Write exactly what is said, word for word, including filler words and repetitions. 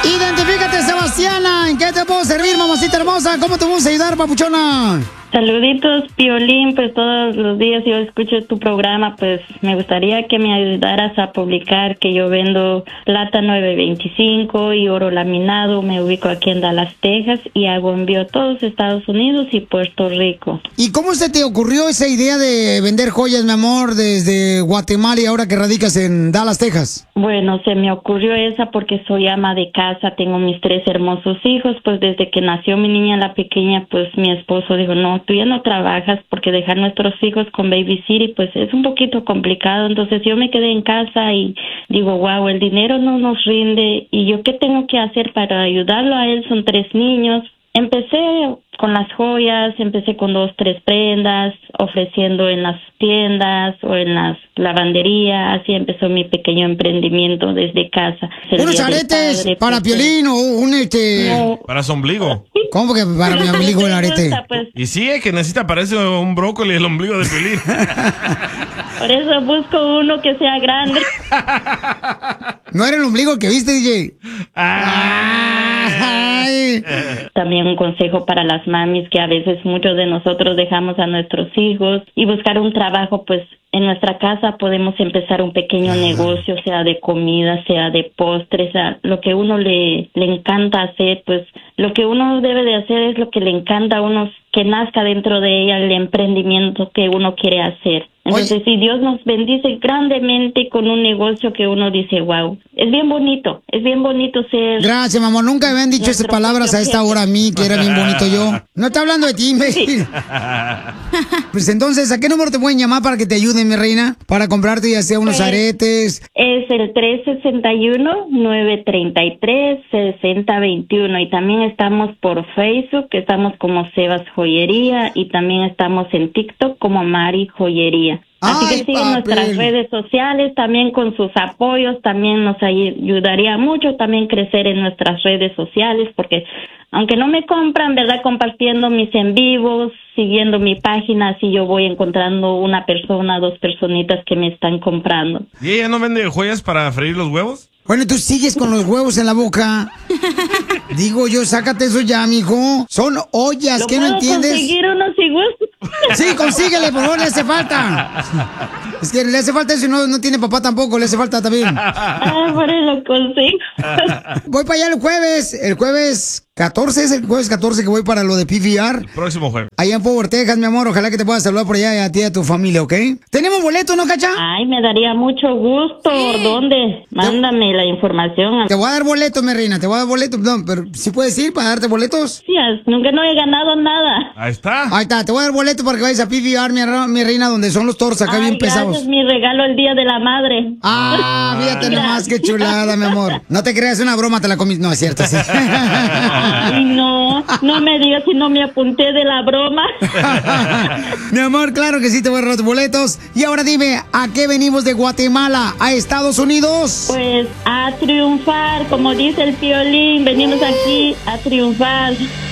Identifícate, Sebastiana. ¿En qué te puedo servir, mamacita hermosa? ¿Cómo te vamos a ayudar, papuchona? Saluditos, Piolín, pues todos los días yo escucho tu programa, pues me gustaría que me ayudaras a publicar que yo vendo plata nueve veinticinco y oro laminado, me ubico aquí en Dallas, Texas y hago envío a todos Estados Unidos y Puerto Rico. ¿Y cómo se te ocurrió esa idea de vender joyas, mi amor, desde Guatemala y ahora que radicas en Dallas, Texas? Bueno, se me ocurrió esa porque soy ama de casa, tengo mis tres hermosos hijos, pues desde que nació mi niña la pequeña, pues mi esposo dijo, no, tú ya no trabajas porque dejar nuestros hijos con babysitter pues es un poquito complicado, entonces yo me quedé en casa y digo, wow, el dinero no nos rinde y yo qué tengo que hacer para ayudarlo a él, son tres niños. Empecé con las joyas, empecé con dos, tres prendas, ofreciendo en las tiendas o en las lavanderías, así empezó mi pequeño emprendimiento desde casa. Unos aretes padre, para pues, Piolín o un este... No. Para su ombligo. ¿Cómo que para mi ombligo el arete? Gusta, pues. Y sí, es que necesita, parece un brócoli el ombligo de Piolín. Por eso busco uno que sea grande. ¿No era el ombligo que viste, D J? Ay. También un consejo para las mamis que a veces muchos de nosotros dejamos a nuestros hijos y buscar un trabajo, pues en nuestra casa podemos empezar un pequeño negocio, sea de comida, sea de postres, sea lo que uno le, le encanta hacer, pues lo que uno debe de hacer es lo que le encanta a uno, que nazca dentro de ella el emprendimiento que uno quiere hacer. Entonces, Oye. si Dios nos bendice grandemente con un negocio que uno dice, wow, es bien bonito, es bien bonito ser... Gracias, mamá, nunca me habían dicho esas palabras a esta hora a mí, que era bien bonito yo. No está hablando de ti, imbécil. Sí. Pues entonces, ¿a qué número te pueden llamar para que te ayuden, mi reina? Para comprarte ya sea unos pues, aretes. Es el tres sesenta y uno, nueve treinta y tres, sesenta veintiuno y también estamos por Facebook, que estamos como Sebas Joyería y también estamos en TikTok como Mari Joyería. Así Ay, que siguen nuestras redes sociales, también con sus apoyos, también nos ayudaría mucho también crecer en nuestras redes sociales, porque aunque no me compran, ¿verdad? Compartiendo mis en vivos, siguiendo mi página, así yo voy encontrando una persona, dos personitas que me están comprando. ¿Y ella no vende joyas para freír los huevos? Bueno, tú sigues con los huevos en la boca. Digo yo, sácate eso ya, mijo. Son ollas, ¿qué no entiendes? Conseguir unos si gustas. Sí, consíguele, por favor, le hace falta. Es que le hace falta eso y no, no tiene papá tampoco, le hace falta también. Ah, por eso lo consigo. Voy para allá el jueves, el jueves catorce, es el jueves catorce que voy para lo de P V R. El próximo jueves. Allá en Power, Texas, mi amor, ojalá que te puedas saludar por allá y a ti y a tu familia, ¿ok? ¿Tenemos boleto, no, Cacha? Ay, me daría mucho gusto. Sí. ¿Dónde? Mándame la información. Te voy a dar boleto, mi reina, te voy a dar boleto. No, pero ¿sí puedes ir para darte boletos? Sí, nunca no he ganado nada. Ahí está. Ahí está, te voy a dar boleto para que vayas a P V R, mi, mi reina, donde son los toros acá. Ay, bien gracias, pesados. Es mi regalo el Día de la Madre. Ah, fíjate nomás, qué chulada, mi amor. No te creas, una broma, te la comí. No, es cierto, sí. Ay, no, no me digas si no me apunté de la broma. Mi amor, claro que sí, te voy a dar los boletos. Y ahora dime, ¿a qué venimos de Guatemala a Estados Unidos? Pues a triunfar, como dice el Piolín, venimos aquí a triunfar.